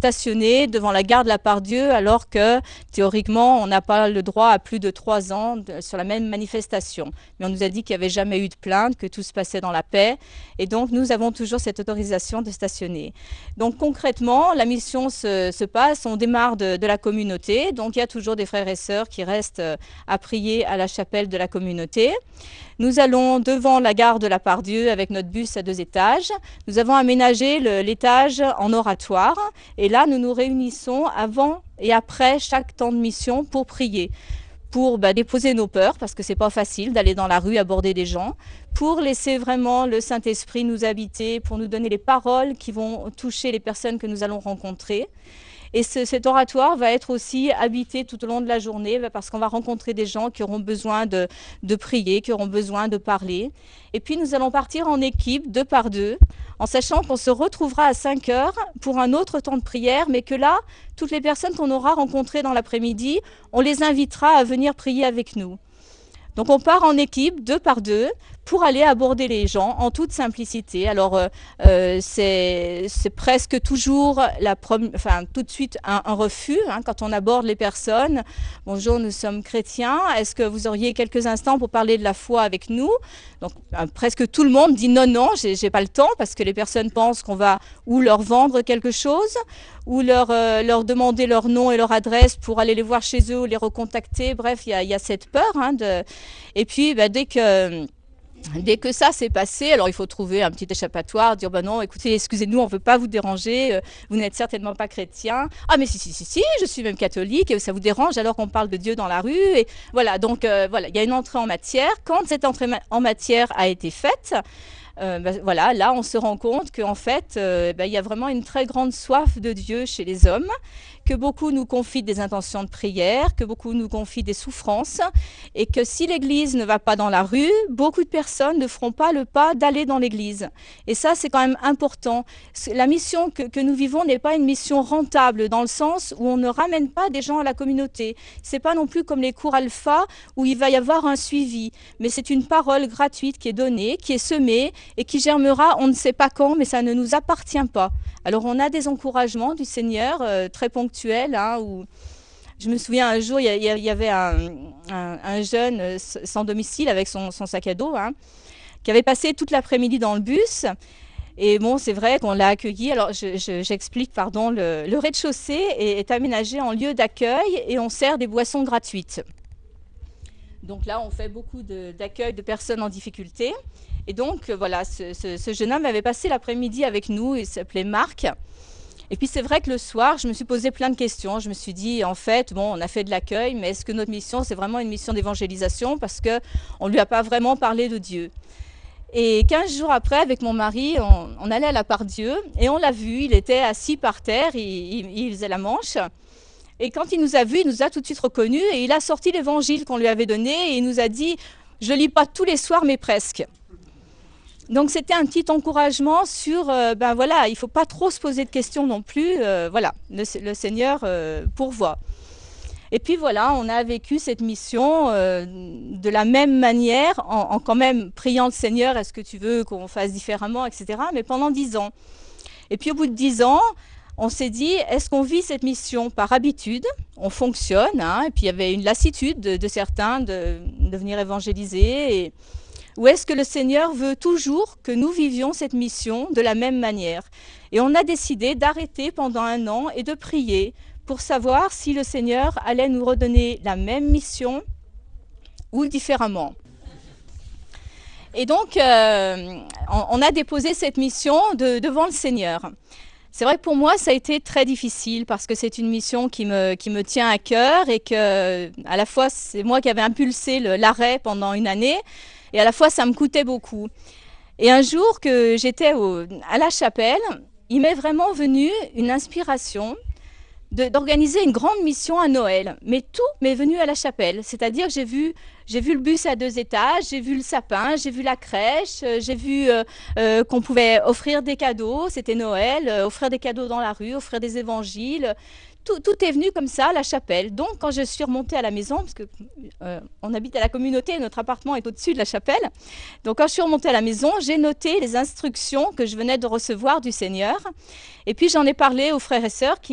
stationner devant la gare de la Part-Dieu alors que théoriquement on n'a pas le droit à plus de 3 ans sur la même manifestation. Mais on nous a dit qu'il n'y avait jamais eu de plainte, que tout se passait dans la paix et donc nous avons toujours cette autorisation de stationner. Donc concrètement, la mission se passe, on démarre de la communauté, donc il y a toujours des frères et sœurs qui restent à prier à la chapelle de la communauté. Nous allons devant la gare de la Part-Dieu avec notre bus à 2 étages. Nous avons aménagé l'étage en oratoire et là nous nous réunissons avant et après chaque temps de mission pour prier, pour déposer nos peurs parce que c'est pas facile d'aller dans la rue aborder des gens, pour laisser vraiment le Saint-Esprit nous habiter, pour nous donner les paroles qui vont toucher les personnes que nous allons rencontrer. Et cet oratoire va être aussi habité tout au long de la journée parce qu'on va rencontrer des gens qui auront besoin de prier, qui auront besoin de parler. Et puis nous allons partir en équipe, 2 par 2, en sachant qu'on se retrouvera à 5 heures pour un autre temps de prière, mais que là, toutes les personnes qu'on aura rencontrées dans l'après-midi, on les invitera à venir prier avec nous. Donc on part en équipe, 2 par 2, pour aller aborder les gens en toute simplicité. Alors c'est presque toujours tout de suite un refus quand on aborde les personnes. Bonjour, nous sommes chrétiens, est-ce que vous auriez quelques instants pour parler de la foi avec nous? Donc presque tout le monde dit non, j'ai pas le temps, parce que les personnes pensent qu'on va ou leur vendre quelque chose, ou leur demander leur nom et leur adresse pour aller les voir chez eux ou les recontacter. Bref, il y a cette peur. Et puis dès que ça s'est passé, alors il faut trouver un petit échappatoire, dire non, écoutez, excusez-nous, on ne veut pas vous déranger, vous n'êtes certainement pas chrétien. Ah mais si, je suis même catholique, et ça vous dérange alors qu'on parle de Dieu dans la rue. Et voilà, donc voilà, il y a une entrée en matière. Quand cette entrée en matière a été faite, voilà, là on se rend compte qu'en fait, il y a vraiment une très grande soif de Dieu chez les hommes, que beaucoup nous confient des intentions de prière, que beaucoup nous confient des souffrances, et que si l'Église ne va pas dans la rue, beaucoup de personnes ne feront pas le pas d'aller dans l'Église. Et ça, c'est quand même important. La mission que nous vivons n'est pas une mission rentable, dans le sens où on ne ramène pas des gens à la communauté. C'est pas non plus comme les cours alpha, où il va y avoir un suivi, mais c'est une parole gratuite qui est donnée, qui est semée, et qui germera, on ne sait pas quand, mais ça ne nous appartient pas. Alors on a des encouragements du Seigneur très ponctuels, où je me souviens un jour, il y avait un jeune sans domicile avec son sac à dos, qui avait passé toute l'après-midi dans le bus. Et bon, c'est vrai qu'on l'a accueilli. Alors j'explique, pardon, le rez-de-chaussée est aménagé en lieu d'accueil et on sert des boissons gratuites. Donc là, on fait beaucoup d'accueil de personnes en difficulté. Et donc, voilà, ce jeune homme avait passé l'après-midi avec nous, il s'appelait Marc. Et puis, c'est vrai que le soir, je me suis posé plein de questions. Je me suis dit, en fait, bon, on a fait de l'accueil, mais est-ce que notre mission, c'est vraiment une mission d'évangélisation? Parce qu'on ne lui a pas vraiment parlé de Dieu. Et 15 jours après, avec mon mari, on allait à la Part-Dieu et on l'a vu, il était assis par terre, il faisait la manche. Et quand il nous a vus, il nous a tout de suite reconnus et il a sorti l'évangile qu'on lui avait donné et il nous a dit « Je ne lis pas tous les soirs, mais presque ». Donc c'était un petit encouragement sur, voilà, il ne faut pas trop se poser de questions non plus, voilà, le Seigneur pourvoit. Et puis voilà, on a vécu cette mission de la même manière, en quand même priant le Seigneur, est-ce que tu veux qu'on fasse différemment, etc. Mais pendant 10 ans. Et puis au bout de 10 ans, on s'est dit, est-ce qu'on vit cette mission par habitude? On fonctionne, et puis il y avait une lassitude de certains de venir évangéliser. Ou est-ce que le Seigneur veut toujours que nous vivions cette mission de la même manière? Et on a décidé d'arrêter pendant 1 an et de prier pour savoir si le Seigneur allait nous redonner la même mission ou différemment. Et donc, on a déposé cette mission devant le Seigneur. C'est vrai que pour moi, ça a été très difficile parce que c'est une mission qui me tient à cœur et que, à la fois, c'est moi qui avais impulsé l'arrêt pendant 1 année et à la fois, ça me coûtait beaucoup. Et un jour que j'étais à la chapelle, il m'est vraiment venu une inspiration d'organiser une grande mission à Noël. Mais tout m'est venu à la chapelle. C'est-à-dire que j'ai vu le bus à 2 étages, j'ai vu le sapin, j'ai vu la crèche, j'ai vu qu'on pouvait offrir des cadeaux, c'était Noël, offrir des cadeaux dans la rue, offrir des évangiles. Tout est venu comme ça à la chapelle. Donc quand je suis remontée à la maison, parce que on habite à la communauté, notre appartement est au-dessus de la chapelle. Donc quand je suis remontée à la maison, j'ai noté les instructions que je venais de recevoir du Seigneur. Et puis j'en ai parlé aux frères et sœurs